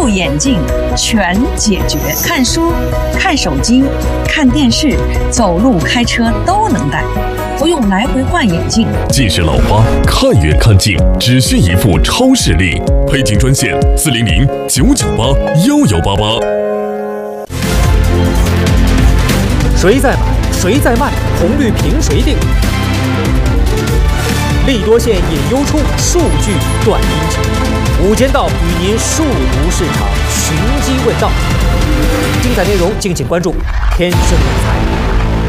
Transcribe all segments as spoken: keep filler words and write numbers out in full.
副眼镜全解决，看书、看手机、看电视、走路、开车都能戴，不用来回换眼镜。 近视老花，看远看近，只需一副超视力。配镜专线：四零零九九八幺幺八八。 谁在买？谁在卖？红绿凭谁定？利多线引优出，数据断阴晴。午间道与您速读市场，寻机问道。精彩内容敬请关注天生理财。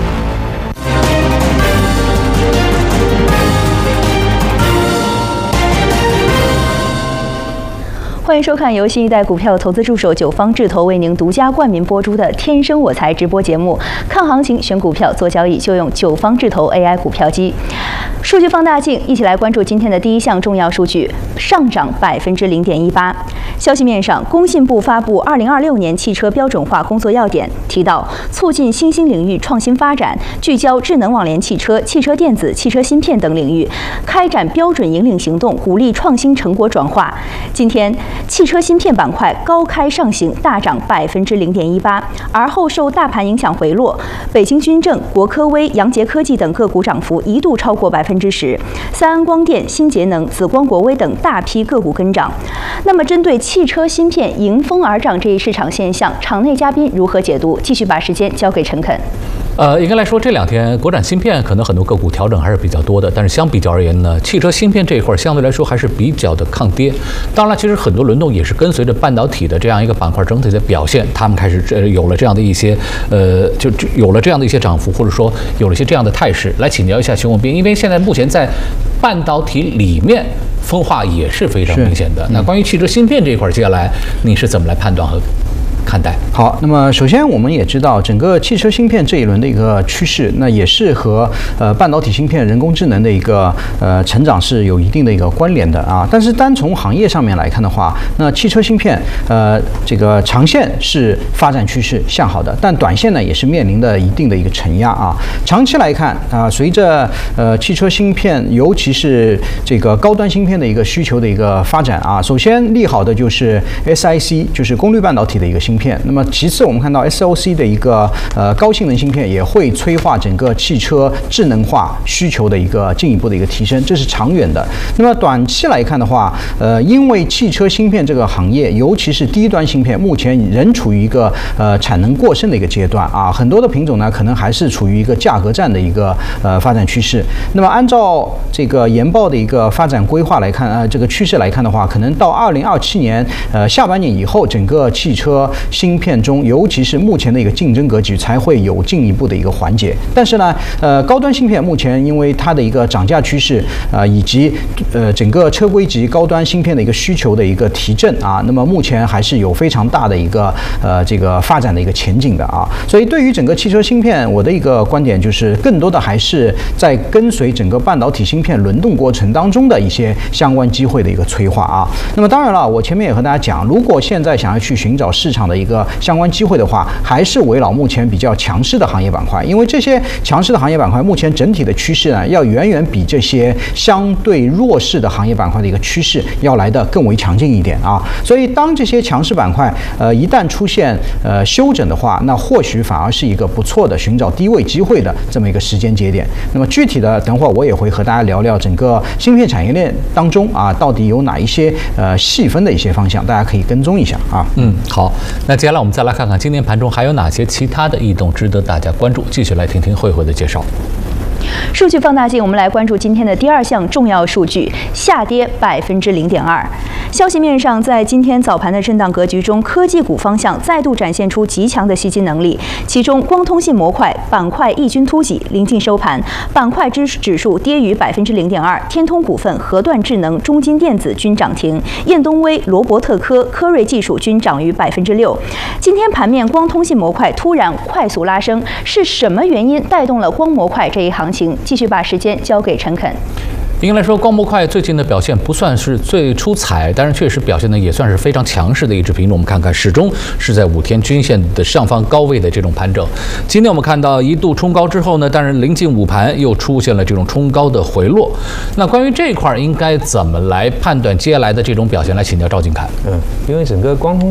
欢迎收看由新一代股票投资助手九方智投为您独家冠名播出的《天生我材》直播节目。看行情、选股票、做交易，就用九方智投 A I 股票机。数据放大镜，一起来关注今天的第一项重要数据：上涨百分之零点一八。消息面上，工信部发布二零二六年汽车标准化工作要点，提到促进新兴领域创新发展，聚焦智能网联汽车、汽车电子、汽车芯片等领域，开展标准引领行动，鼓励创新成果转化。今天，汽车芯片板块高开上行，大涨百分之零点一八，而后受大盘影响回落。北京军政、国科微、扬杰科技等个股涨幅一度超过百分之十，三安光电、新节能、紫光国微等大批个股跟涨。那么，针对汽车芯片迎风而涨这一市场现象，场内嘉宾如何解读？继续把时间交给陈肯。 呃，应该来说，这两天国产芯片可能很多个股调整还是比较多的，但是相比较而言呢，汽车芯片这一块相对来说还是比较的抗跌。当然，其实很多轮动也是跟随着半导体的这样一个板块整体的表现，他们开始呃有了这样的一些呃就就有了这样的一些涨幅，或者说有了一些这样的态势。来请教一下熊文斌，因为现在目前在半导体里面分化也是非常明显的。那关于汽车芯片这一块，接下来你是怎么来判断和看待？ 好，那么首先我们也知道，整个汽车芯片这一轮的一个趋势，那也是和呃半导体芯片、人工智能的一个呃成长是有一定的一个关联的啊。但是单从行业上面来看的话，那汽车芯片呃这个长线是发展趋势向好的，但短线呢也是面临的一定的一个承压啊。长期来看啊，随着呃汽车芯片，尤其是这个高端芯片的一个需求的一个发展啊，首先利好的就是 S I C， 就是功率半导体的一个芯片。那么其次，我们看到 S O C 的一个呃高性能芯片也会催化整个汽车智能化需求的一个进一步的一个提升，这是长远的。那么短期来看的话，呃，因为汽车芯片这个行业，尤其是低端芯片，目前仍处于一个呃产能过剩的一个阶段啊，很多的品种呢可能还是处于一个价格战的一个呃发展趋势。那么按照这个研报的一个发展规划来看，呃，这个趋势来看的话，可能到二零二七年呃下半年以后，整个汽车芯片中，尤其是目前的一个竞争格局才会有进一步的一个缓解。但是呢，呃，高端芯片目前因为它的一个涨价趋势啊、呃，以及呃整个车规级高端芯片的一个需求的一个提振啊，那么目前还是有非常大的一个呃这个发展的一个前景的啊。所以对于整个汽车芯片，我的一个观点就是，更多的还是在跟随整个半导体芯片轮动过程当中的一些相关机会的一个催化啊。那么当然了，我前面也和大家讲，如果现在想要去寻找市场的一个相关机会的话，还是围绕目前比较强势的行业板块，因为这些强势的行业板块目前整体的趋势呢，要远远比这些相对弱势的行业板块的一个趋势要来的更为强劲一点啊。所以当这些强势板块呃一旦出现呃休整的话，那或许反而是一个不错的寻找低位机会的这么一个时间节点。那么具体的，等会儿我也会和大家聊聊整个芯片产业链当中啊，到底有哪一些呃细分的一些方向，大家可以跟踪一下啊。 嗯，好，那接下来我们再来看看今天盘中还有哪些其他的异动值得大家关注，继续来听听慧慧的介绍。 数据放大镜，我们来关注今天的第二项重要数据，下跌百分之零点二。消息面上，在今天早盘的震荡格局中，科技股方向再度展现出极强的吸金能力。其中，光通信模块板块异军突起，临近收盘，板块指指数跌逾百分之零点二。天通股份、核段智能、中金电子均涨停，燕东威、罗伯特科、科瑞技术均涨逾百分之六。今天盘面光通信模块突然快速拉升，是什么原因带动了光模块这一行情？继续把时间交给陈肯。 应该来说，光模块最近的表现不算是最出彩，但是确实表现的也算是非常强势的一只品种。我们看看，始终是在五天均线的上方高位的这种盘整。今天我们看到一度冲高之后呢，但是临近午盘又出现了这种冲高的回落。那关于这一块应该怎么来判断接下来的这种表现？来请教赵金凯。 嗯，因为整个光通